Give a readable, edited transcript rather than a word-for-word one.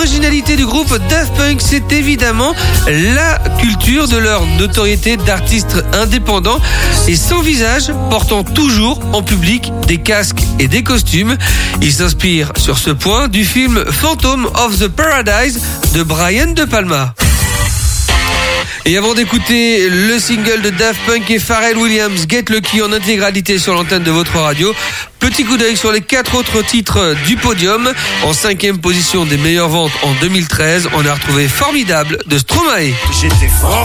l'originalité du groupe Daft Punk, c'est évidemment la culture de leur notoriété d'artistes indépendants et sans visage, portant toujours en public des casques et des costumes. Ils s'inspirent sur ce point du film Phantom of the Paradise de Brian De Palma. Et avant d'écouter le single de Daft Punk et Pharrell Williams, Get Lucky en intégralité sur l'antenne de votre radio, petit coup d'œil sur les 4 autres titres du podium. En 5e position des meilleures ventes en 2013, on a retrouvé Formidable de Stromae.